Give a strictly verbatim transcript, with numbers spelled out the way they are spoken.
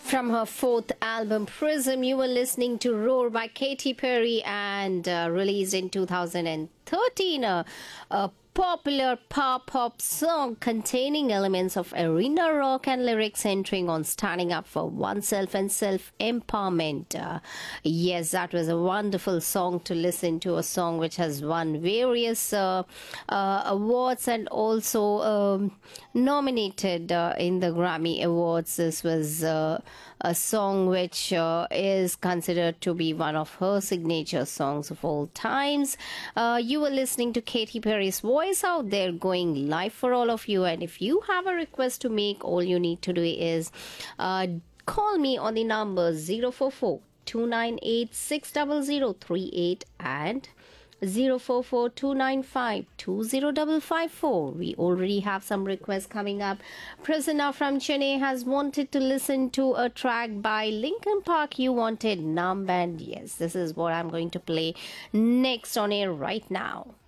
From her fourth album, Prism, you were listening to Roar by Katy Perry and uh, released in two thousand thirteen. Uh, a popular pop pop song containing elements of arena rock and lyrics centering on standing up for oneself and self empowerment. Uh, yes, that was a wonderful song to listen to, a song which has won various uh, uh, awards and also um, nominated uh, in the Grammy Awards. This was uh, a song which uh, is considered to be one of her signature songs of all times. Uh, you were listening to Katy Perry's voice out there going live for all of you, and if you have a request to make, all you need to do is uh, call me on the number zero four four, two nine eight, six zero zero three eight and zero four four, two nine five, two zero five five four. We already have some requests coming up. Prasanna from Chennai has wanted to listen to a track by Linkin Park. You wanted Numb, and yes, this is what I'm going to play next on air right now.